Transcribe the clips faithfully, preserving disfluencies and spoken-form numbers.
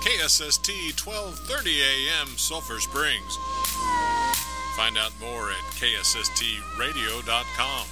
K S S T twelve thirty A M Sulphur Springs. Find out more at K S S T radio dot com.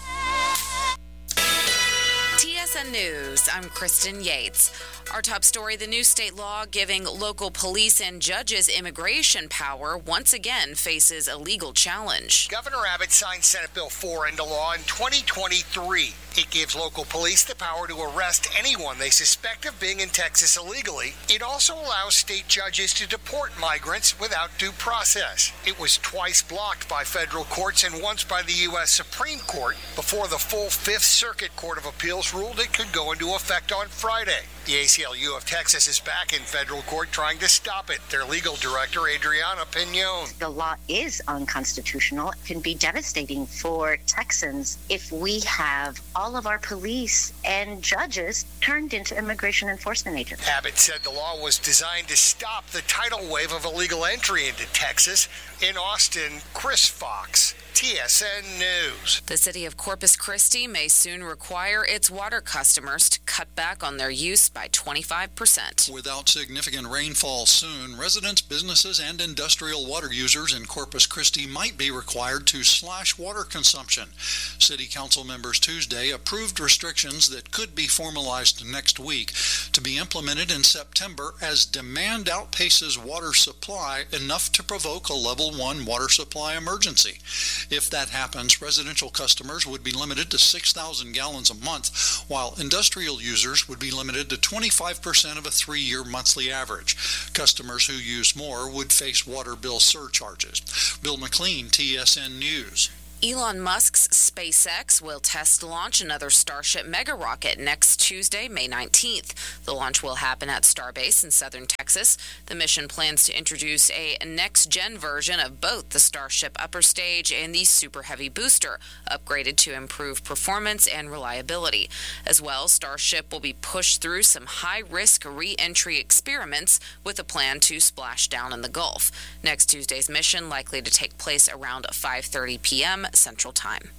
T S N News, I'm Kristen Yates. Our top story, the new state law giving local police and judges immigration power once again faces a legal challenge. Governor Abbott signed Senate Bill four into law in twenty twenty-three. It gives local police the power to arrest anyone they suspect of being in Texas illegally. It also allows state judges to deport migrants without due process. It was twice blocked by federal courts and once by the U S Supreme Court before the full Fifth Circuit Court of Appeals ruled it could go into effect on Friday. The A C L U of Texas is back in federal court trying to stop it. Their legal director, Adriana Pinon. The law is unconstitutional. It can be devastating for Texans if we have all of our police and judges turned into immigration enforcement agents. Abbott said the law was designed to stop the tidal wave of illegal entry into Texas. In Austin, Chris Fox, T S N News. The city of Corpus Christi may soon require its water customers to cut back on their use by twenty-five percent. Without significant rainfall soon, residents, businesses, and industrial water users in Corpus Christi might be required to slash water consumption. City council members Tuesday approved restrictions that could be formalized next week to be implemented in September as demand outpaces water supply enough to provoke a level one water supply emergency. If that happens, residential customers would be limited to six thousand gallons a month, while industrial users would be limited to twenty-five percent of a three-year monthly average. Customers who use more would face water bill surcharges. Bill McLean, T S N News. Elon Musk's SpaceX will test launch another Starship mega rocket next Tuesday, May nineteenth. The launch will happen at Starbase in southern Texas. The mission plans to introduce a next-gen version of both the Starship upper stage and the Super Heavy booster, upgraded to improve performance and reliability. As well, Starship will be pushed through some high-risk re-entry experiments with a plan to splash down in the Gulf. Next Tuesday's mission likely to take place around five thirty p.m. Central Time.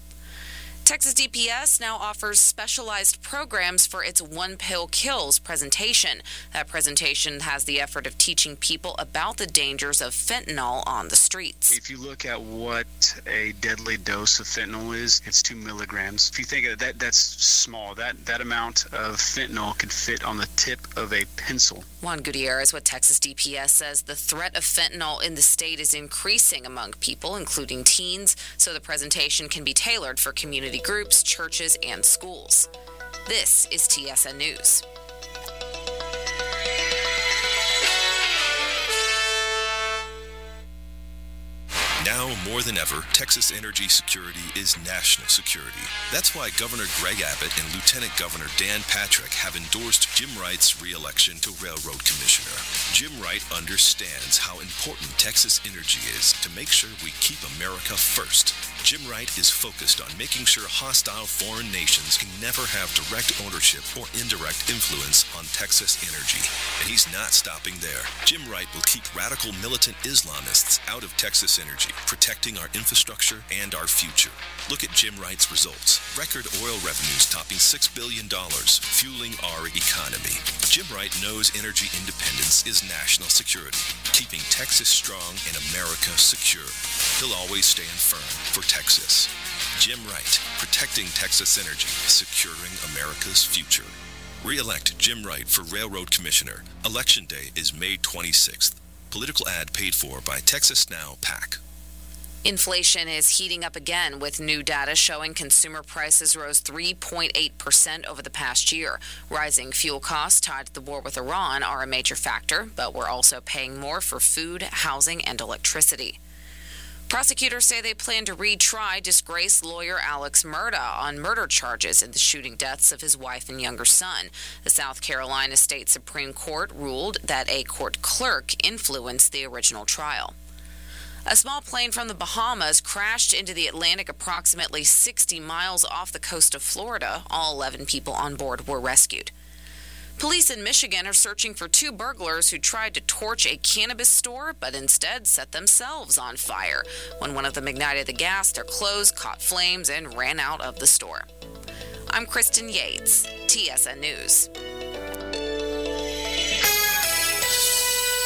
Texas D P S now offers specialized programs for its One Pill Kills presentation. That presentation has the effort of teaching people about the dangers of fentanyl on the streets. If you look at what a deadly dose of fentanyl is, it's two milligrams. If you think of that, that's small. That that amount of fentanyl could fit on the tip of a pencil. Juan Gutierrez with Texas D P S says the threat of fentanyl in the state is increasing among people, including teens, so the presentation can be tailored for community groups, churches, and schools. This is T S N News. Now more than ever, Texas energy security is national security. That's why Governor Greg Abbott and Lieutenant Governor Dan Patrick have endorsed Jim Wright's re-election to Railroad Commissioner. Jim Wright understands how important Texas energy is to make sure we keep America first. Jim Wright is focused on making sure hostile foreign nations can never have direct ownership or indirect influence on Texas energy. And he's not stopping there. Jim Wright will keep radical militant Islamists out of Texas energy, protecting our infrastructure and our future. Look at Jim Wright's results. Record oil revenues topping six billion dollars, fueling our economy. Jim Wright knows energy independence is national security, keeping Texas strong and America secure. He'll always stand firm for Texas. Jim Wright, protecting Texas energy, securing America's future. Re-elect Jim Wright for Railroad Commissioner. Election day is May twenty-sixth. Political ad paid for by Texas Now PAC. Inflation is heating up again, with new data showing consumer prices rose three point eight percent over the past year. Rising fuel costs tied to the war with Iran are a major factor, but we're also paying more for food, housing, and electricity. Prosecutors say they plan to retry disgraced lawyer Alex Murdaugh on murder charges in the shooting deaths of his wife and younger son. The South Carolina State Supreme Court ruled that a court clerk influenced the original trial. A small plane from the Bahamas crashed into the Atlantic approximately sixty miles off the coast of Florida. All eleven people on board were rescued. Police in Michigan are searching for two burglars who tried to torch a cannabis store but instead set themselves on fire. When one of them ignited the gas, their clothes caught flames and ran out of the store. I'm Kristen Yates, T S N News.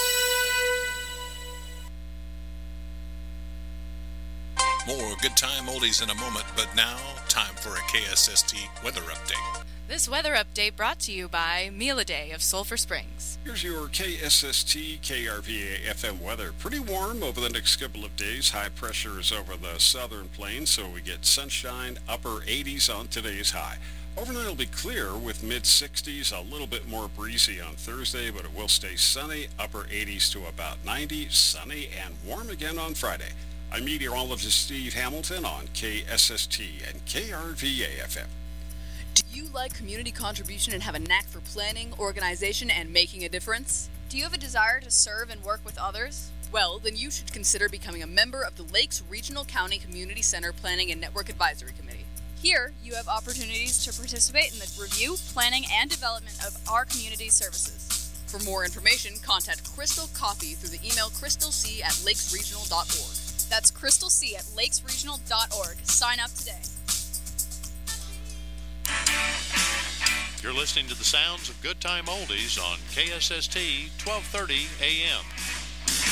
Good Time Oldies in a moment, but now, time for a K S S T weather update. This weather update brought to you by Meal A Day of Sulphur Springs. Here's your K S S T K R V A F M weather. Pretty warm over the next couple of days. High pressure is over the southern plains, so we get sunshine, upper eighties on today's high. Overnight will be clear with mid sixties, a little bit more breezy on Thursday, but it will stay sunny, upper eighties to about ninety, sunny and warm again on Friday. I'm meteorologist Steve Hamilton on K S S T and K R V A F M. Do you like community contribution and have a knack for planning, organization, and making a difference? Do you have a desire to serve and work with others? Well, then you should consider becoming a member of the Lakes Regional County Community Center Planning and Network Advisory Committee. Here, you have opportunities to participate in the review, planning, and development of our community services. For more information, contact Crystal Coffey through the email crystalc at lakesregional dot org. That's crystalc at lakesregional dot org. Sign up today. You're listening to the sounds of Good Time Oldies on K S S T twelve thirty A M.